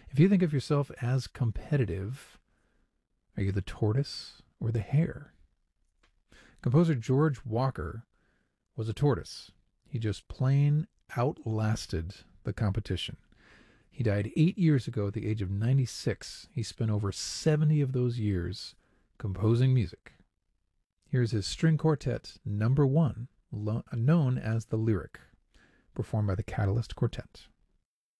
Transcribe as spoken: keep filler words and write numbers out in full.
If you think of yourself as competitive, are you the tortoise or the hare? Composer George Walker was a tortoise. He just plain outlasted the competition. He died eight years ago at the age of ninety-six. He spent over seventy of those years composing music. Here's his string quartet, number one, lo- known as the Lyric, performed by the Catalyst Quartet.